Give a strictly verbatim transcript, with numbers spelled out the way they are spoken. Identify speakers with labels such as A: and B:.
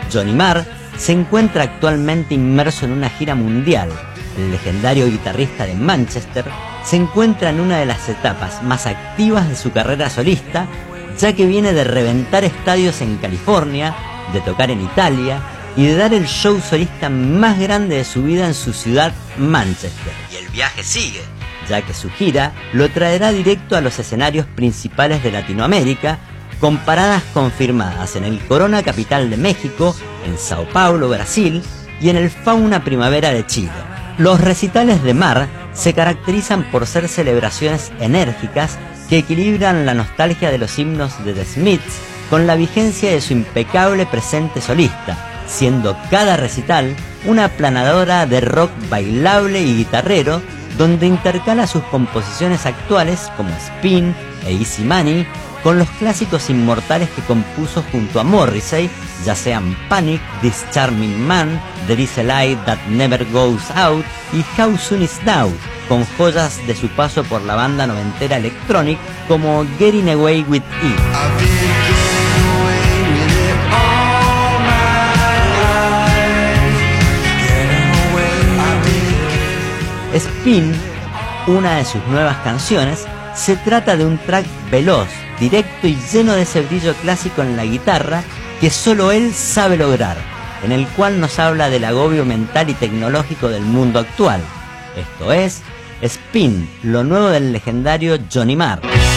A: Johnny Marr se encuentra actualmente inmerso en una gira mundial. El legendario guitarrista de Manchester se encuentra en una de las etapas más activas de su carrera solista, ya que viene de reventar estadios en California, de tocar en Italia y de dar el show solista más grande de su vida en su ciudad, Manchester. Y el viaje sigue, ya que su gira lo traerá directo a los escenarios principales de Latinoamérica, con paradas confirmadas en el Corona Capital de México, en Sao Paulo, Brasil, y en el Fauna Primavera de Chile. Los recitales de Marr se caracterizan por ser celebraciones enérgicas que equilibran la nostalgia de los himnos de The Smiths con la vigencia de su impecable presente solista, siendo cada recital una aplanadora de rock bailable y guitarrero, donde intercala sus composiciones actuales como Spin e Easy Money con los clásicos inmortales que compuso junto a Morrissey, ya sean Panic, This Charming Man, There Is a Light That Never Goes Out y How Soon Is Now, con joyas de su paso por la banda noventera Electronic como Getting Away With It. Spin, una de sus nuevas canciones, se trata de un track veloz, directo y lleno de ese brillo clásico en la guitarra que solo él sabe lograr, en el cual nos habla del agobio mental y tecnológico del mundo actual. Esto es Spin, lo nuevo del legendario Johnny Marr.